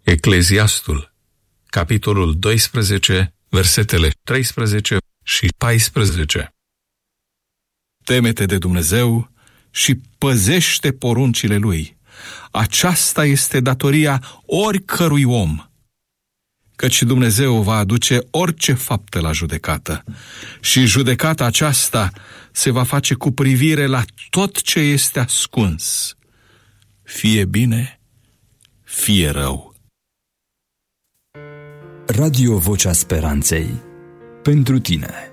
Ecleziastul, capitolul 12, versetele 13 și 14. Teme-te de Dumnezeu și păzește poruncile Lui. Aceasta este datoria oricărui om, căci Dumnezeu va aduce orice faptă la judecată și judecata aceasta se va face cu privire la tot ce este ascuns, fie bine, fie rău. Radio Vocea Speranței. Pentru tine.